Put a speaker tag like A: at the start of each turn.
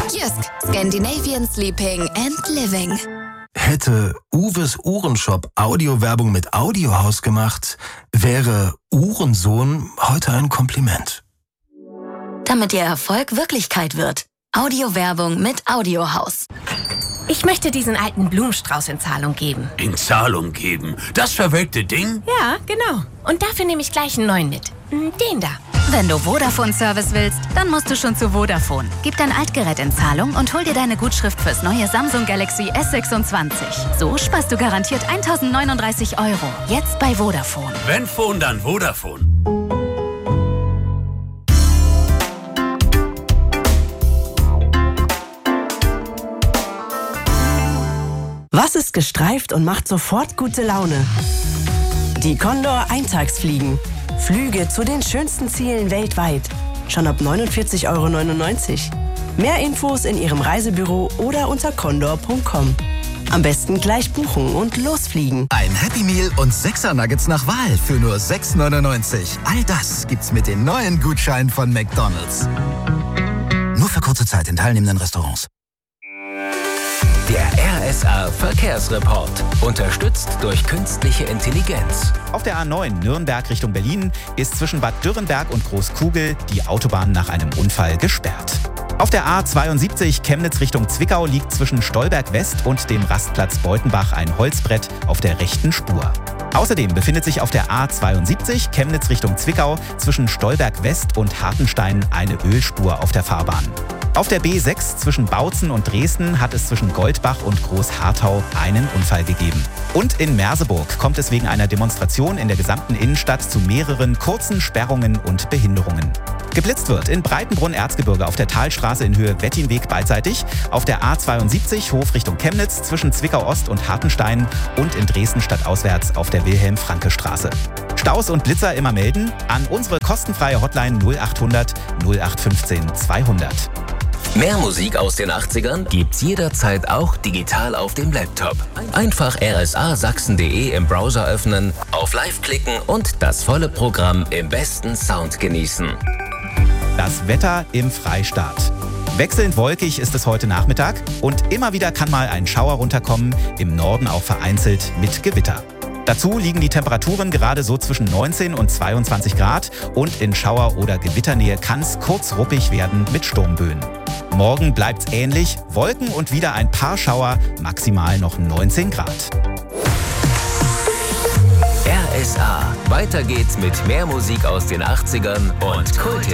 A: Jysk, Scandinavian Sleeping and Living.
B: Hätte Uwes Uhrenshop Audiowerbung mit Audiohaus gemacht, wäre Uhrensohn heute ein Kompliment.
C: Damit Ihr Erfolg Wirklichkeit wird. Audiowerbung mit Audiohaus.
D: Ich möchte diesen alten Blumenstrauß in Zahlung geben.
E: In Zahlung geben? Das verwelkte Ding?
D: Ja, genau. Und dafür nehme ich gleich einen neuen mit. Den da.
C: Wenn du Vodafone-Service willst, dann musst du schon zu Vodafone. Gib dein Altgerät in Zahlung und hol dir deine Gutschrift fürs neue Samsung Galaxy S26. So sparst du garantiert 1.039 €. Jetzt bei Vodafone.
E: Wenn Phone, dann Vodafone.
F: Was ist gestreift und macht sofort gute Laune? Die Condor Eintagsfliegen. Flüge zu den schönsten Zielen weltweit. Schon ab 49,99 €. Mehr Infos in Ihrem Reisebüro oder unter condor.com. Am besten gleich buchen und losfliegen.
G: Ein Happy Meal und 6er Nuggets nach Wahl für nur 6,99 €. All das gibt's mit den neuen Gutscheinen von McDonald's. Nur für kurze Zeit in teilnehmenden Restaurants.
H: Der RSA Verkehrsreport. Unterstützt durch künstliche Intelligenz.
I: Auf der A9 Nürnberg Richtung Berlin ist zwischen Bad Dürrenberg und Großkugel die Autobahn nach einem Unfall gesperrt. Auf der A72 Chemnitz Richtung Zwickau liegt zwischen Stolberg West und dem Rastplatz Beutenbach ein Holzbrett auf der rechten Spur. Außerdem befindet sich auf der A72 Chemnitz Richtung Zwickau zwischen Stolberg West und Hartenstein eine Ölspur auf der Fahrbahn. Auf der B6 zwischen Bautzen und Dresden hat es zwischen Goldbach und Großharthau einen Unfall gegeben. Und in Merseburg kommt es wegen einer Demonstration in der gesamten Innenstadt zu mehreren kurzen Sperrungen und Behinderungen. Geblitzt wird in Breitenbrunn-Erzgebirge auf der Talstraße in Höhe Wettinweg beidseitig, auf der A72 Hof Richtung Chemnitz zwischen Zwickau-Ost und Hartenstein und in Dresden stadtauswärts auf der Wilhelm-Franke-Straße. Staus und Blitzer immer melden an unsere kostenfreie Hotline 0800 0815 200.
H: Mehr Musik aus den 80ern gibt's jederzeit auch digital auf dem Laptop. Einfach rsasachsen.de im Browser öffnen, auf Live klicken und das volle Programm im besten Sound genießen.
I: Das Wetter im Freistaat. Wechselnd wolkig ist es heute Nachmittag und immer wieder kann mal ein Schauer runterkommen, im Norden auch vereinzelt mit Gewitter. Dazu liegen die Temperaturen gerade so zwischen 19 und 22 Grad und in Schauer- oder Gewitternähe kann es kurz ruppig werden mit Sturmböen. Morgen bleibt's ähnlich, Wolken und wieder ein paar Schauer, maximal noch 19 Grad.
H: RSA. Weiter geht's mit mehr Musik aus den 80ern und Kulthits.